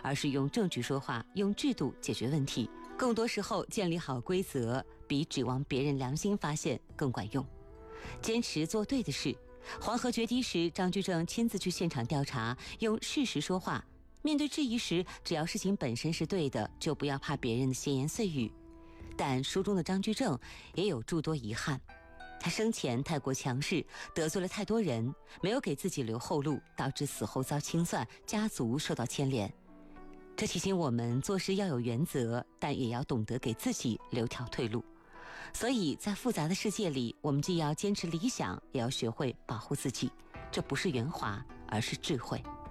而是用证据说话，用制度解决问题。更多时候，建立好规则比指望别人良心发现更管用。坚持做对的事。黄河决堤时，张居正亲自去现场调查，用事实说话。面对质疑时，只要事情本身是对的，就不要怕别人的闲言碎语。但书中的张居正也有诸多遗憾，他生前太过强势，得罪了太多人，没有给自己留后路，导致死后遭清算，家族受到牵连。这提醒我们做事要有原则，但也要懂得给自己留条退路。所以在复杂的世界里，我们既要坚持理想，也要学会保护自己。这不是圆滑，而是智慧。